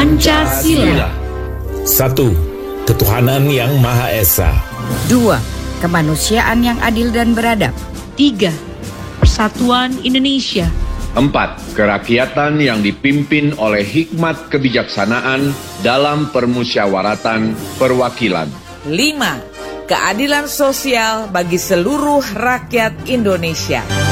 Pancasila. 1. Ketuhanan yang Maha Esa. 2. Kemanusiaan yang adil dan beradab. 3. Persatuan Indonesia. 4. Kerakyatan yang dipimpin oleh hikmat kebijaksanaan dalam permusyawaratan perwakilan. 5. Keadilan sosial bagi seluruh rakyat Indonesia.